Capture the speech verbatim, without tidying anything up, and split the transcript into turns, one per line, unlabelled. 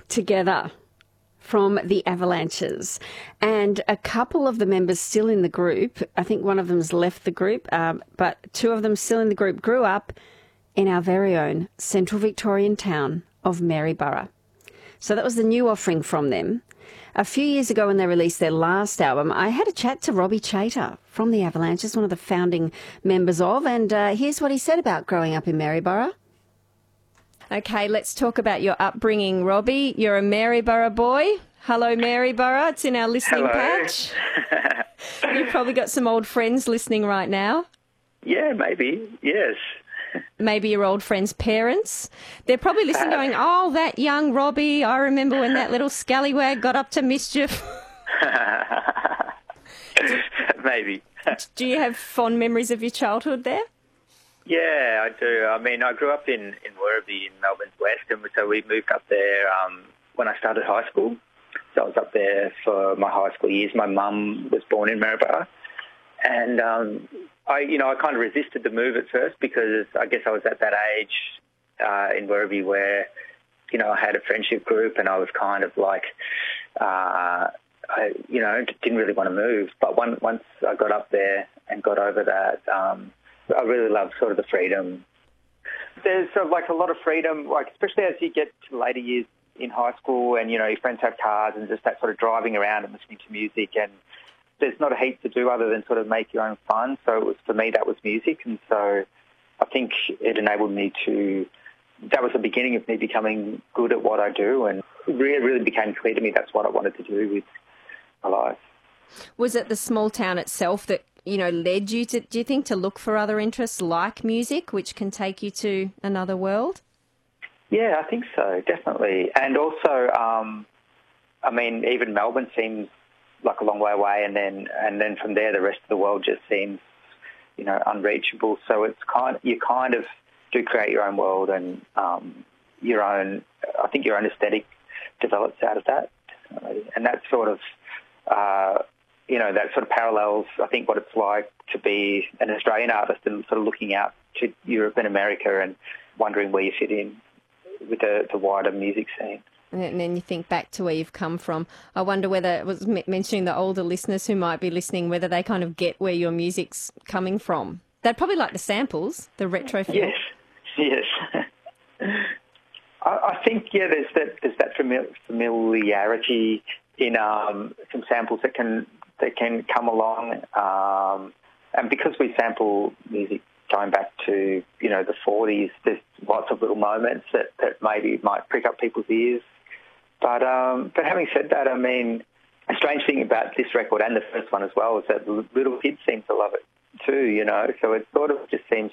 together from the Avalanches, and a couple of the members still in the group, I think one of them's left the group, um, but two of them still in the group, grew up in our very own central Victorian town of Maryborough. So that was the new offering from them. A few years ago when they released their last album, I had a chat to Robbie Chater from the Avalanches, one of the founding members of, and uh, here's what he said about growing up in Maryborough. Okay, let's talk about your upbringing, Robbie. You're a Maryborough boy. Hello, Maryborough. It's in our listening
Hello.
patch. You've probably got some old friends listening right now.
Yeah, maybe. Yes.
Maybe your old friends' parents. They're probably listening going, oh, that young Robbie, I remember when that little scallywag got up to mischief.
Maybe.
Do you have fond memories of your childhood there?
Yeah, I do. I mean, I grew up in, in Werribee in Melbourne's West, and so we moved up there um, when I started high school. So I was up there for my high school years. My mum was born in Maryborough, and um, I, you know, I kind of resisted the move at first because I guess I was at that age uh, in Werribee where, you know, I had a friendship group, and I was kind of like, uh, I, you know, didn't really want to move. But one, once I got up there and got over that, um, I really love sort of the freedom. There's sort of like a lot of freedom, like especially as you get to later years in high school and, you know, your friends have cars and just that sort of driving around and listening to music, and there's not a heap to do other than sort of make your own fun. So it was, for me, that was music. And so I think it enabled me to, that was the beginning of me becoming good at what I do, and it really, really became clear to me that's what I wanted to do with my life.
Was it the small town itself that, you know, led you to, do you think, to look for other interests like music, which can take you to another world?
Yeah, I think so, definitely. And also, um, I mean, even Melbourne seems like a long way away, and then and then from there, the rest of the world just seems, you know, unreachable. So it's kind of, you kind of do create your own world, and um, your own, I think your own aesthetic develops out of that. And that sort of, uh, you know, that sort of parallels, I think, what it's like to be an Australian artist and sort of looking out to Europe and America and wondering where you fit in with the, the wider music scene.
And then you think back to where you've come from. I wonder whether, it was mentioning the older listeners who might be listening, whether they kind of get where your music's coming from. They'd probably like the samples, the retro feel.
Yes, yes. I, I think, yeah, there's that there's that famili- familiarity in um, some samples that can that can come along, um, and because we sample music going back to, you know, the forties, there's lots of little moments that, that maybe might prick up people's ears. But um, but having said that, I mean, a strange thing about this record and the first one as well is that the little kids seem to love it too, you know, so it sort of just seems